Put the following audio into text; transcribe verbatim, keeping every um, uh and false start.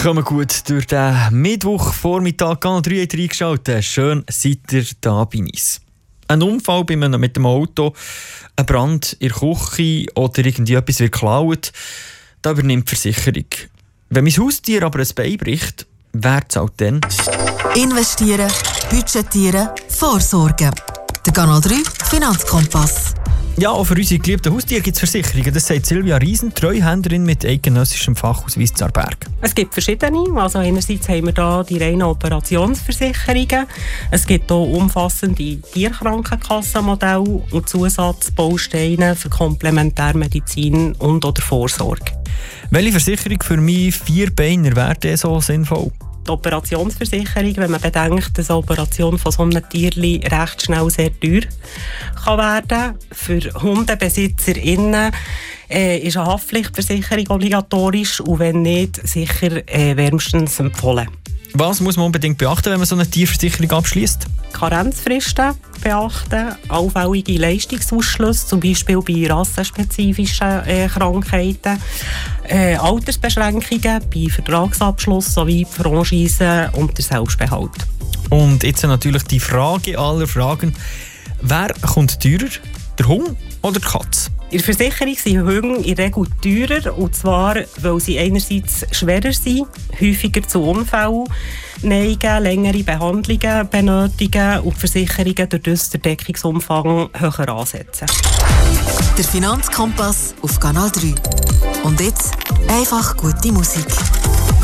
kommen gut durch den Mittwochvormittag. Kanal drei hat reingeschaltet. Schön seid ihr da bei uns. Ein Unfall bei einem, mit dem Auto, ein Brand in der Küche oder irgendetwas wird geklaut, da übernimmt die Versicherung. Wenn mein Haustier aber ein Bein bricht, wer zahlt dann? Investieren, budgetieren, vorsorgen. Der Kanal drei Finanzkompass. Ja, auch für unsere geliebten Haustiere gibt es Versicherungen. Das sagt Silvia Riesen, Treuhänderin mit eidgenössischem Fachausweis zu Aarberg. Es gibt verschiedene. Also einerseits haben wir da die reinen Operationsversicherungen. Es gibt auch umfassende Tierkrankenkassenmodelle und Zusatzbausteine für Komplementärmedizin und oder Vorsorge. Welche Versicherung für mich Vierbeiner wäre so sinnvoll? Die Operationsversicherung, wenn man bedenkt, dass eine Operation von so einem Tierli recht schnell sehr teuer kann werden. Für HundebesitzerInnen äh, ist eine Haftpflichtversicherung obligatorisch und wenn nicht, sicher äh, wärmstens empfohlen. Was muss man unbedingt beachten, wenn man so eine Tierversicherung abschließt? Karenzfristen beachten, allfällige Leistungsausschlüsse, zum Beispiel bei rassenspezifischen äh, Krankheiten, äh, Altersbeschränkungen bei Vertragsabschluss sowie Franchise und der Selbstbehalt. Und jetzt natürlich die Frage aller Fragen. Wer kommt teurer? Der Hund oder die Katze? In der Versicherung sind Hunde in der Regel teurer, und zwar, weil sie einerseits schwerer sind, häufiger zu Unfällen neigen, längere Behandlungen benötigen und die Versicherungen durch das den Deckungsumfang höher ansetzen. Der Finanzkompass auf Kanal drei. Und jetzt einfach gute Musik.